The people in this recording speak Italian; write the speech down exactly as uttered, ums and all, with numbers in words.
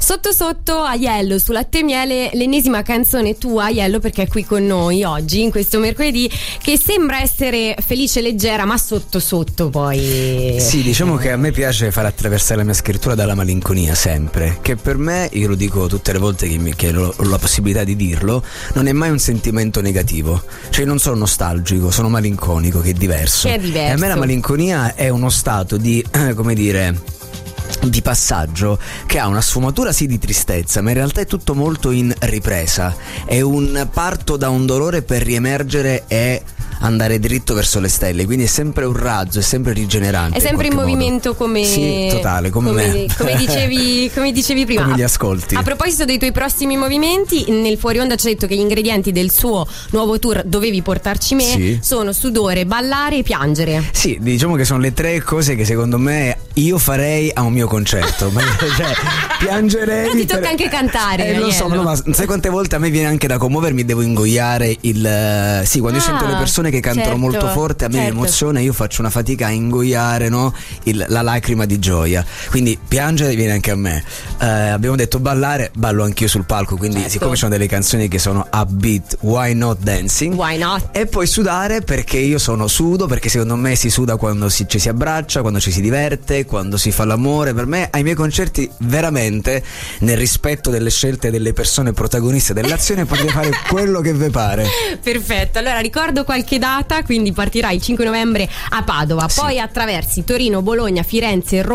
Sotto sotto Aiello su Latte e Miele, l'ennesima canzone tua, Aiello, perché è qui con noi oggi in questo mercoledì, che sembra essere felice e leggera, ma sotto sotto poi. Sì, diciamo che a me piace far attraversare la mia scrittura dalla malinconia sempre, che per me, io lo dico tutte le volte che, mi, che ho la possibilità di dirlo, non è mai un sentimento negativo. Cioè non sono nostalgico, sono malinconico, che è diverso. Che è diverso. E a me la malinconia è uno stato di, eh, come dire, di passaggio che ha una sfumatura sì di tristezza, ma in realtà è tutto molto in ripresa. È un parto da un dolore per riemergere e andare dritto verso le stelle, quindi è sempre un razzo, è sempre rigenerante. È sempre in, in movimento modo. come sì, totale, come, come me. Come dicevi, come dicevi prima. Come gli ascolti. A, a proposito dei tuoi prossimi movimenti, nel fuori onda ci hai detto che gli ingredienti del suo nuovo tour Dovevi portarci me sì. sono sudore, ballare e piangere. Sì, diciamo che sono le tre cose che secondo me io farei a un mio concerto. Ma, cioè, piangere. Però ti tocca per... anche cantare. Eh, lo so, no, ma sai quante volte a me viene anche da commuovermi, devo ingoiare il. Sì, quando ah, io sento le persone che cantano certo, molto forte, a me certo. mi emoziona, io faccio una fatica a ingoiare, no? il, la lacrima di gioia, quindi piangere viene anche a me. Eh, abbiamo detto ballare, ballo anch'io sul palco, quindi certo. siccome ci sono delle canzoni che sono upbeat, why not dancing? Why not? E poi sudare, perché io sono sudo, perché secondo me si suda quando si, ci si abbraccia, quando ci si diverte, quando si fa l'amore. Per me ai miei concerti veramente, nel rispetto delle scelte delle persone protagoniste dell'azione, potete fare quello che vi pare. Perfetto, allora ricordo qualche data, quindi partirai il cinque novembre a Padova, sì. poi attraversi Torino, Bologna, Firenze, Roma